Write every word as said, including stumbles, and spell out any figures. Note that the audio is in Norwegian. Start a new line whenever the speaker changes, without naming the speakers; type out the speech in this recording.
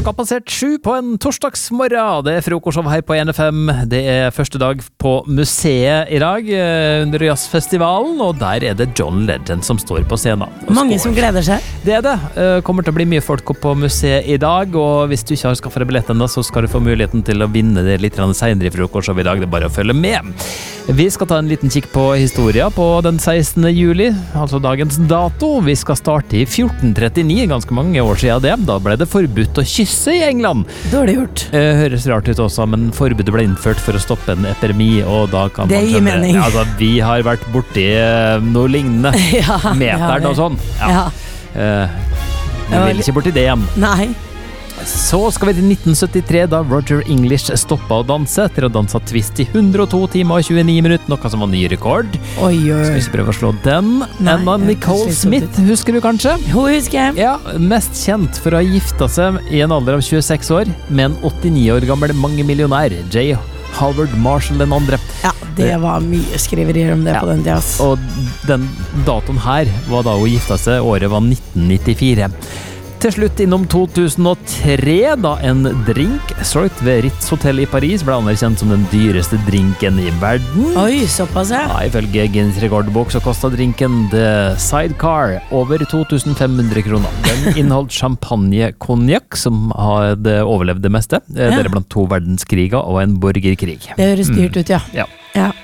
Klokka passert sju på en torsdagsmorgen. Det er frokostshow her på N F M. Det er første dag på museet i dag under jazzfestivalen, og der er det John Legend som står på scenen.
Mange som gleder seg.
Det er det. Kommer til å bli mye folk på museet i dag, og hvis du ikke har skaffet deg billetten da, så skal du få muligheten til å vinne det litt senere i frokostshow i dag. Det er bare å følge med. Vi skal ta en liten kikk på historia på den sekstende juli, altså dagens dato. Vi skal starte i fjorten trettini, ganske mange år siden det. Da ble det forbudt å kysse i England.
Dårlig gjort.
Eh, høres rart ut også, men forbudet ble innført for å stoppe en epidemi, og da kan
det
man
gir mening.
Ja, altså, vi har vært borti noe lignende.
Ja,
meteren og sånn. Ja.
Ja.
Eh, vi vil ikke borti det igjen.
Nei.
Så skal vi til nitten syttitre, da Roger English stoppet å danse etter å danse twist i hundre og to timer og tjueni minutter, noe som var ny rekord.
Oi, oi.
Skal vi ikke prøve å slå den.
Nei,
Anna Nicole Smith, husker du kanskje?
Hun husker jeg.
Ja, mest kjent for å ha gifta seg i en alder av tjueseks år med en åttini år gammel mangemillionær, J. Howard Marshall den andre.
Ja, det var mye skriverier om det
Ja.
på den tida.
Og den datoen her var da hun gifta seg, året var nitten nittifire. Til slutt innom to tusen og tre, da en drink solgt ved Ritz Hotel i Paris ble anerkjent som den dyreste drinken i verden.
Oi, såpass ja.
Ja, ifølge Guinness rekordbok så kostet drinken The Sidecar over to tusen fem hundre kroner. Den inneholdt champagne-konjakk, som hadde overlevd det meste. Ja. Det er blant to verdenskriger og en borgerkrig.
Det høres dyrt ut, ja.
Ja.
Ja.